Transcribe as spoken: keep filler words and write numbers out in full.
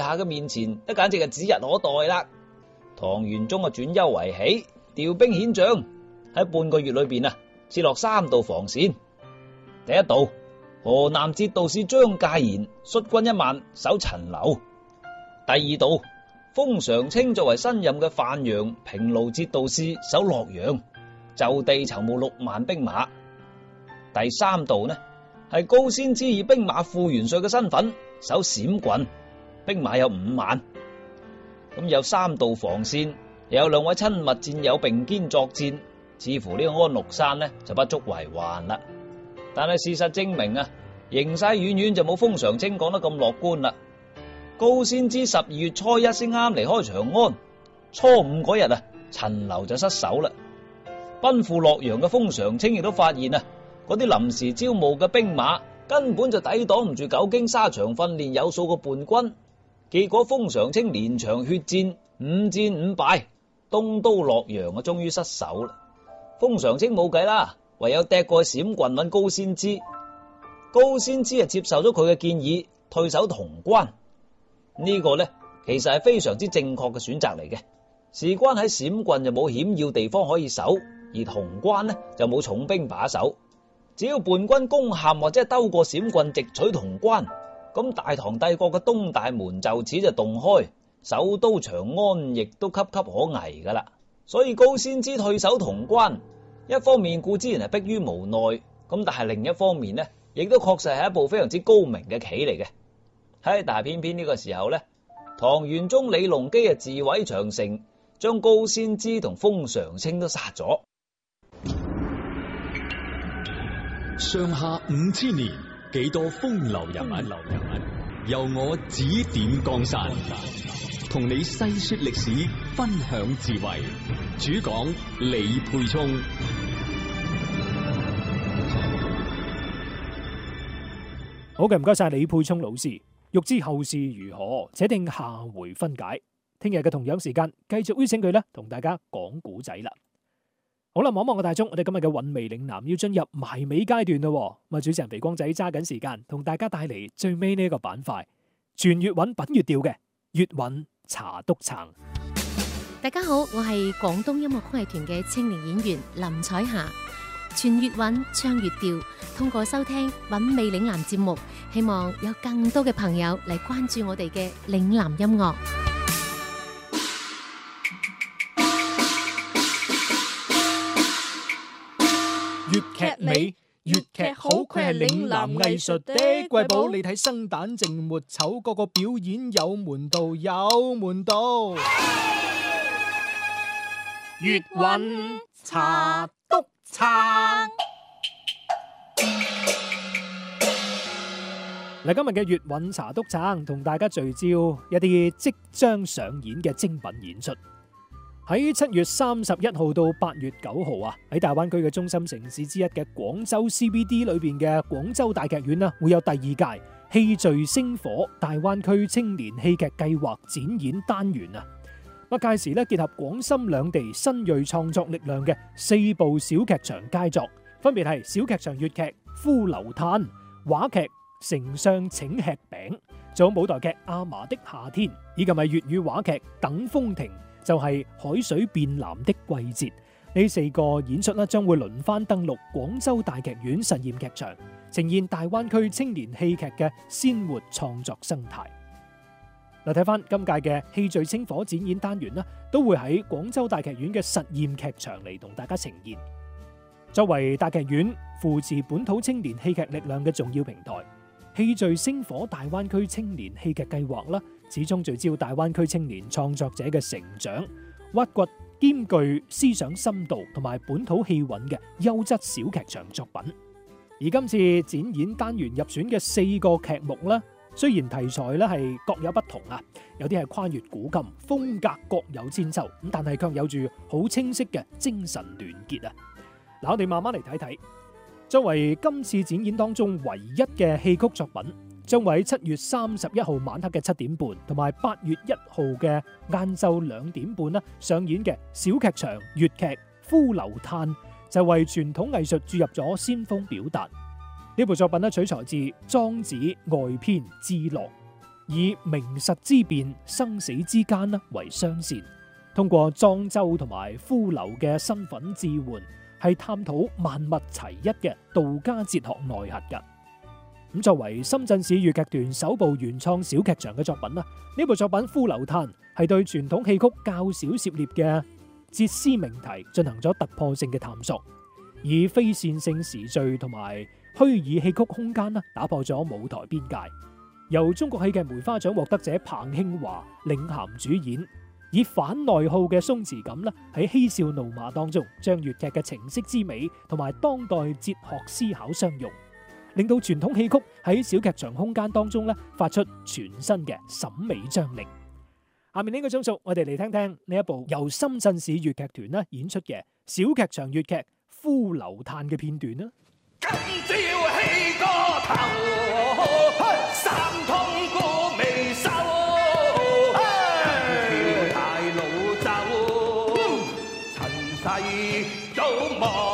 下嘅面前，都簡直係指日可待啦。唐玄宗啊轉憂為喜，調兵遣將，喺半個月裏邊啊設落三道防線。第一道，河南節度使張介賢率軍一萬守陳留。第二道，封常清作為新任嘅范陽平盧節度使守洛陽，就地籌募六萬兵馬。第三道呢，係高仙芝以兵馬副元帥嘅身份守陝郡，兵馬有五萬。咁有三道防線，又有兩位親密戰友並肩作戰，似乎呢個安祿山呢就不足為患啦。但係事實證明啊，形勢遠遠就冇封常清講得咁樂觀啦。高仙芝十二月初一先啱離開長安，初五嗰日啊，陳留就失守啦。奔赴洛陽嘅封常清亦都發現啊，嗰啲臨時招募嘅兵馬根本就抵擋唔住久經沙場訓練有素嘅叛軍。結果封常清連場血戰，五戰五敗，東都洛陽啊，終於失守啦。封常清冇計啦，唯有趯過去陝郡揾高仙芝。高仙芝啊接受咗佢嘅建議，退守潼關。呢個呢，其實係非常之正確嘅選擇嚟嘅。事關喺陝郡就冇險要地方可以守，而潼關呢就冇重兵把守。只要叛軍攻陷或者係兜過陝郡直取潼關，咁大唐帝國嘅東大門就此就洞開，首都長安亦都岌岌可危噶啦。所以高仙芝退守潼關，一方面固之然係迫於無奈，咁但係另一方面呢，亦都確實係一步非常之高明嘅棋嚟嘅。係，但係偏偏呢個時候呢，唐玄宗李隆基啊自毀長城，將高仙芝同封常清都殺咗。 上下五千年，幾多風流人物，由我指點江山，同你細說歷史，分享智慧。主講李沛聰。 好嘅，唔該晒李沛聰老師。欲知後事如何，且聽下回分解。聽日嘅同樣時間，繼續邀請佢咧，同大家講古仔啦。好啦，望望個大鐘，我哋今日嘅韻味嶺南要進入埋尾階段咯。咁啊，主持人肥光仔揸緊時間，同大家帶嚟最尾呢一個板塊，全粵韻品粵調嘅粵韻茶篤撐。 大家好，我係廣東音樂曲藝團嘅青年演員林彩霞。全粵韻唱粵調，通過收聽韻味嶺南節目，希望有更多嘅朋友嚟關注我哋嘅嶺南音樂。 粵劇美，粵劇好，佢係嶺南藝術的瑰寶。你睇生旦淨末丑，個個表演有門道，有門道。粵韻茶篤撐。嗱，今日嘅粵韻茶篤撐同大家聚焦一啲即將上演嘅精品演出。喺七月三十一號到八月九號啊，喺大灣區嘅中心城市之一嘅廣州 C B D 裏邊嘅廣州大劇院啦，會有第二屆戲聚星火大灣區青年戲劇計劃展演單元啊。咁屆時咧，結合廣深兩地新銳創作力量嘅四部小劇場佳作，分別係小劇場粵劇《骷髏嘆》、話劇《丞相請吃餅》，仲有舞台劇《阿嫲的夏天》，以及係粵語話劇《等風停》，就係海水變藍的季節。呢四個演出咧，將會輪番登陸廣州大劇院實驗劇場，呈現大灣區青年戲劇嘅鮮活創作生態。嗱，睇翻今屆嘅戲聚星火展演單元咧，都會喺廣州大劇院嘅實驗劇場嚟同大家呈現。作為大劇院扶持本土青年戲劇力量嘅重要平台，戲聚星火大灣區青年戲劇計劃啦，始終聚焦大灣區青年創作者嘅成長，挖掘兼具思想深度同埋本土氣韻嘅優質小劇場作品。而今次展演單元入選嘅四個劇目咧，雖然題材咧係各有不同啊，有啲係跨越古今，風格各有千秋，咁但係卻有住好清晰嘅精神聯結啊！嗱，我哋慢慢嚟睇睇。作為今次展演當中唯一嘅戲曲作品，將會喺七月三十一號晚黑嘅七點半，同埋八月一號嘅晏晝兩點半啦上演嘅小劇場粵劇《骷髏嘆》，就為傳統藝術注入咗先鋒表達。呢部作品咧取材自莊子外篇《至樂》， 以名實之辯、生死之間呢為雙線，通過莊周同埋夫劉嘅身份置換，係探討萬物齊一嘅道家哲學內核噶。咁作為深圳市粵劇團首部原創小劇場嘅作品啦，呢部作品《夫劉嘆》係對傳統戲曲較少涉獵嘅哲思命題進行咗突破性嘅探索，以非線性時序同埋虛擬戲曲空間啦，打破咗舞台邊界。由中國戲劇梅花獎獲得者彭慶華領銜主演，以反內耗嘅鬆弛感啦，喺嬉笑怒罵當中，將粵劇嘅情色之美同埋當代哲學思考相融，令到傳統戲曲喺小劇場空間當中咧，發出全新嘅審美張力。下面呢個鐘數，我哋嚟聽聽呢一部由深圳市粵劇團啦演出嘅小劇場粵劇《夫劉嘆》嘅片段啦。 今朝起個頭，三通過未收，條大路走，塵世早忘。